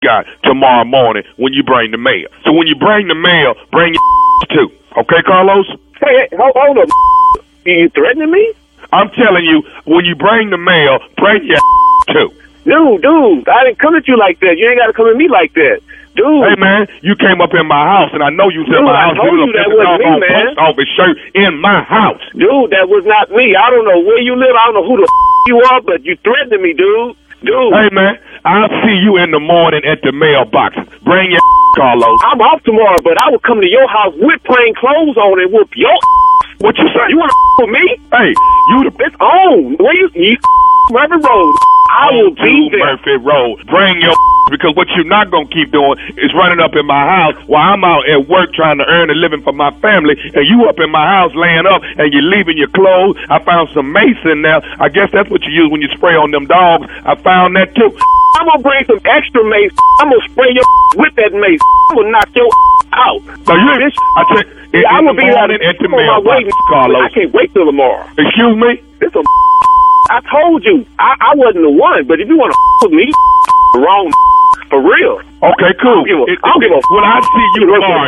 guy tomorrow morning when you bring the mail. So when you bring the mail, bring your too. Okay, Carlos? Hey, hold up. You threatening me? I'm telling you, when you bring the mail, bring your too. Dude, I didn't come at you like that. You ain't got to come at me like that. Dude. Hey, man, you came up in my house, and I know you was in my house. I told you that wasn't me, man. Post office shirt in my house. Dude, that was not me. I don't know where you live. I don't know who the you are, but you threatening me, dude. Hey, man, I'll see you in the morning at the mailbox. Bring your Carlos. I'm off tomorrow, but I will come to your house with plain clothes on and whoop your What you say? You want to with me? Hey, It's on. Where you Murphy Road. I will be there. Murphy Road. Bring your because what you're not going to keep doing is running up in my house while I'm out at work trying to earn a living for my family, and you up in my house laying up, and you're leaving your clothes. I found some mace in there. I guess that's what you use when you spray on them dogs. I found that too. I'm going to bring some extra mace. I'm going to spray your with that mace. I'm going to knock your out. So you bitch. I tell you, I'm going to be out at the mailbox, I Carlos. can't wait till tomorrow. Excuse me? This a I told you. I wasn't the one, but if you want to with me, wrong. For real. Okay, cool. I don't give a Will I see you tomorrow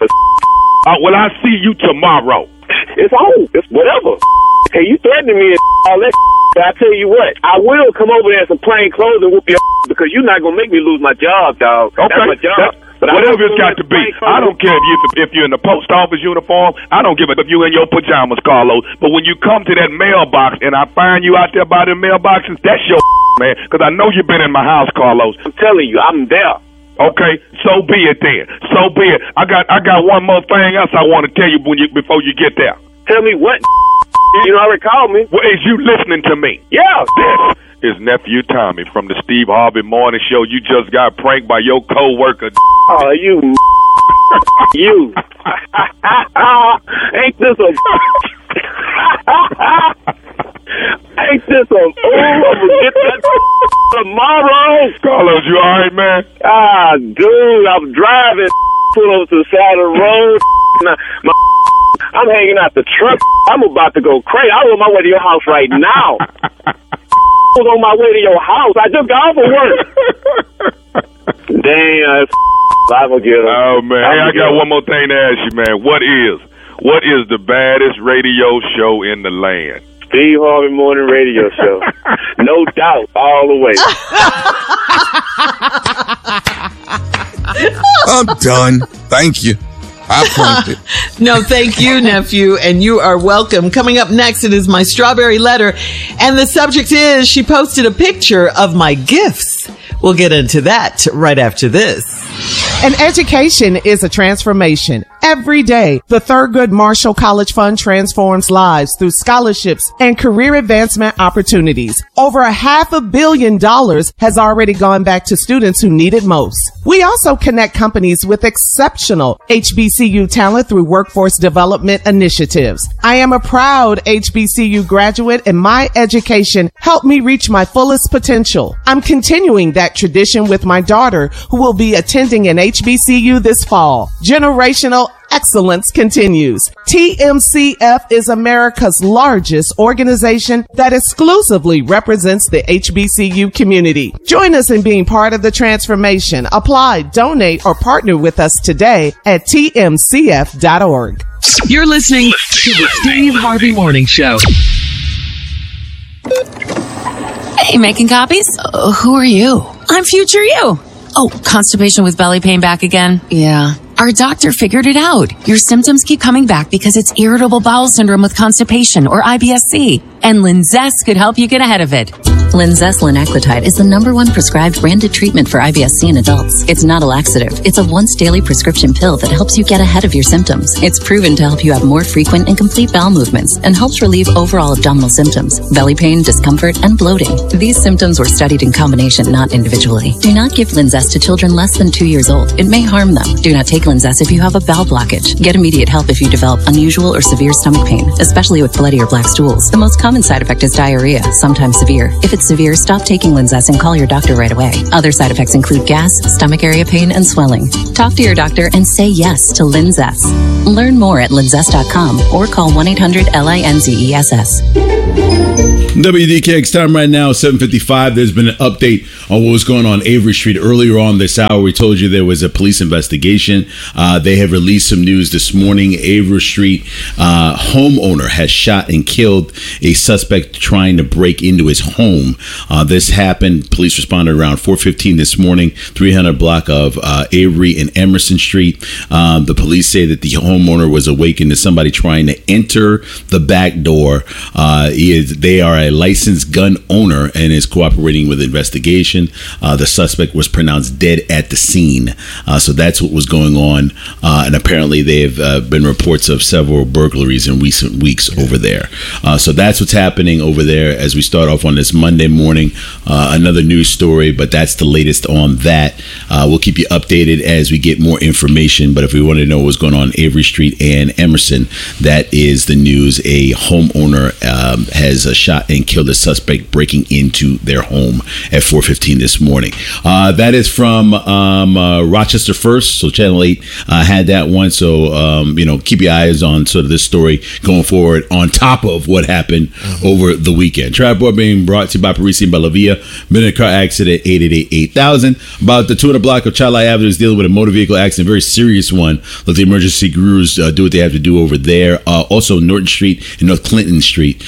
then? Will I see you tomorrow? It's on. It's whatever. Hey, you threatening me and all that but I tell you what, I will come over there in some plain clothes and whoop your because you're not going to make me lose my job, dog. Okay. That's my job. But whatever it's got to be. I don't care if you're in the post office uniform. I don't give a if you're in your pajamas, Carlos. But when you come to that mailbox and I find you out there by the mailboxes, that's your man. Because I know you've been in my house, Carlos. I'm telling you, I'm there. Okay, so be it then. So be it. I got one more thing else I want to tell you before you get there. Tell me what? You already called me. Well, is you listening to me? Yeah. This is Nephew Tommy from the Steve Harvey Morning Show. You just got pranked by your co-worker. Oh, you. You. Ain't this a... Ain't this a... Oh, I'm gonna get that tomorrow. Carlos, you all right, man? Dude, I'm driving. Pull over to the side of the road. I'm hanging out the truck. I'm about to go crazy. I'm on my way to your house right now. I was on my way to your house. I just got off of work. Damn, I'm gonna get him. Oh man, hey, I got one more thing to ask you, man. What is the baddest radio show in the land? Steve Harvey Morning Radio Show. No doubt, all the way. I'm done. Thank you. I pranked it. No, thank you, nephew, and you are welcome. Coming up next, it is my strawberry letter, and the subject is she posted a picture of my gifts. We'll get into that right after this. An education is a transformation. Every day, the Thurgood Marshall College Fund transforms lives through scholarships and career advancement opportunities. Over $500 million has already gone back to students who need it most. We also connect companies with exceptional HBCU talent through workforce development initiatives. I am a proud HBCU graduate, and my education helped me reach my fullest potential. I'm continuing that tradition with my daughter, who will be attending an HBCU this fall. Generational excellence continues. TMCF is America's largest organization that exclusively represents the HBCU community. Join us in being part of the transformation. Apply, donate, or partner with us today at tmcf.org. You're listening to the Steve Harvey Morning Show. Hey, making copies? Who are you? I'm future you. Oh, constipation with belly pain back again? Yeah. Our doctor figured it out. Your symptoms keep coming back because it's irritable bowel syndrome with constipation, or IBS-C. And Linzess could help you get ahead of it. Linzess linaclotide is the #1 prescribed branded treatment for IBS-C in adults. It's not a laxative. It's a once daily prescription pill that helps you get ahead of your symptoms. It's proven to help you have more frequent and complete bowel movements and helps relieve overall abdominal symptoms, belly pain, discomfort, and bloating. These symptoms were studied in combination, not individually. Do not give Linzess to children less than 2 years old. It may harm them. Do not take Linzess if you have a bowel blockage. Get immediate help if you develop unusual or severe stomach pain, especially with bloody or black stools. The most common side effect is diarrhea, sometimes severe. If it's severe, stop taking Linzess and call your doctor right away. Other side effects include gas, stomach area pain, and swelling. Talk to your doctor and say yes to Linzess. Learn more at linzess.com or call 1-800-LINZESS. WDKX time right now, 7:55. There's been an update on what was going on Avery Street. Earlier on this hour, we told you there was a police investigation. They have released some news this morning. Avery Street homeowner has shot and killed a suspect trying to break into his home. This happened, police responded around 4:15 this morning, 300 block of Avery and Emerson Street. The police say that the homeowner was awakened to somebody trying to enter the back door. They are a licensed gun owner and is cooperating with the investigation. The suspect was pronounced dead at the scene. So that's what was going on. And apparently there have been reports of several burglaries in recent weeks over there. So that's what's happening over there as we start off on this Monday morning. Another news story, but that's the latest on that. We'll keep you updated as we get more information. But if we want to know what's going on Avery Street and Emerson, that is the news. A homeowner has shot and killed a suspect breaking into their home at 4:15 this morning. That is from Rochester First. So Channel 8 had that one. So, keep your eyes on sort of this story going forward on top of what happened over the weekend. Trap Board being brought to you by Parisi and Bellavia. Been in a car accident, 888-8000. About the 200 block of Charlotte Avenue is dealing with a motor vehicle accident, very serious one. Let the emergency crews do what they have to do over there. Also, Norton Street and North Clinton Street,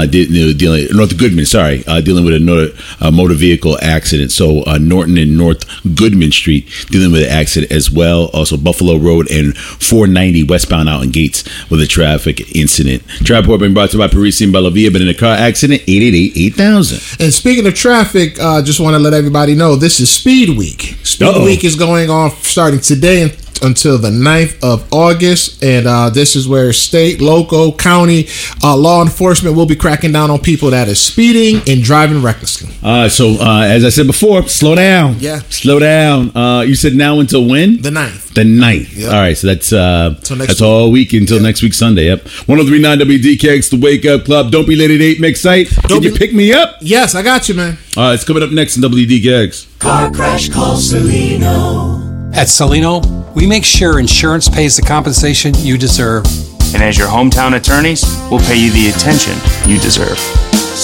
North Goodman, dealing with a motor vehicle accident. So Norton and North Goodman Street dealing with an accident as well. Also Buffalo Road and 490 westbound out in Gates with a traffic incident. Trap Report being brought to you by Parisi and Bellavia, but in a car accident, 888-8000. And speaking of traffic, just want to let everybody know this is Speed Week. Speed Week is going on starting today until the 9th of August, and this is where state, local, county law enforcement will be cracking down on people that is speeding and driving recklessly. So as I said before, slow down. Yeah. Slow down. You said now until when? The 9th. The 9th. Yep. All right, so that's all week until next week Sunday. Yep. 103.9 WDKX, The Wake Up Club. Don't be late at 8, Mix-Site. Can you pick me up? Yes, I got you, man. All right, it's coming up next in WDKX. Car crash, call Celino. At Celino, we make sure insurance pays the compensation you deserve. And as your hometown attorneys, we'll pay you the attention you deserve.